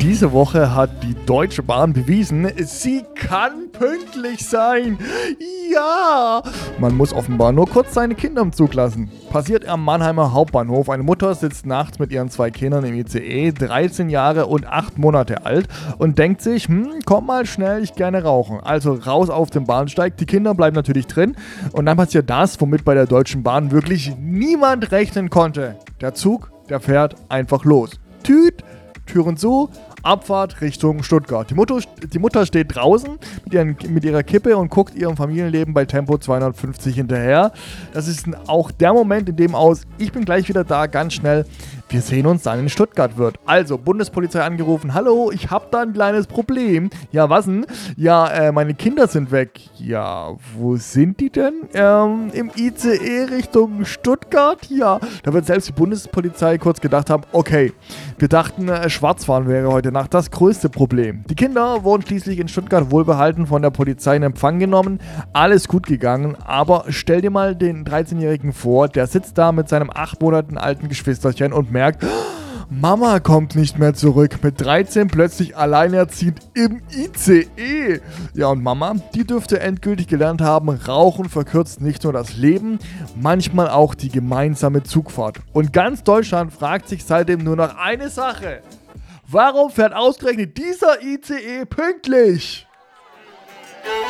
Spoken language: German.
Diese Woche hat die Deutsche Bahn bewiesen, sie kann pünktlich sein. Ja! Man muss offenbar nur kurz seine Kinder im Zug lassen. Passiert am Mannheimer Hauptbahnhof. Eine Mutter sitzt nachts mit ihren 2 Kindern im ICE, 13 Jahre und 8 Monate alt, und denkt sich, komm mal schnell, ich gerne rauchen. Also raus auf den Bahnsteig, die Kinder bleiben natürlich drin, und dann passiert das, womit bei der Deutschen Bahn wirklich niemand rechnen konnte. Der Zug, der fährt einfach los. Tüt, Türen zu, Abfahrt Richtung Stuttgart. Die Mutter steht draußen mit ihrer Kippe und guckt ihrem Familienleben bei Tempo 250 hinterher. Das ist auch der Moment, in dem ich bin gleich wieder da, ganz schnell, wir sehen uns dann in Stuttgart wird. Also, Bundespolizei angerufen, hallo, ich hab da ein kleines Problem. Ja, was denn? Ja, meine Kinder sind weg. Ja, wo sind die denn? Im ICE Richtung Stuttgart? Ja, da wird selbst die Bundespolizei kurz gedacht haben, okay, wir dachten, Schwarzfahren wäre heute Nacht das größte Problem. Die Kinder wurden schließlich in Stuttgart wohlbehalten von der Polizei in Empfang genommen. Alles gut gegangen, aber stell dir mal den 13-Jährigen vor, der sitzt da mit seinem 8 Monaten alten Geschwisterchen und merkt, Mama kommt nicht mehr zurück. Mit 13 plötzlich alleinerziehend im ICE. Ja, und Mama, die dürfte endgültig gelernt haben, Rauchen verkürzt nicht nur das Leben, manchmal auch die gemeinsame Zugfahrt. Und ganz Deutschland fragt sich seitdem nur noch eine Sache. Warum fährt ausgerechnet dieser ICE pünktlich?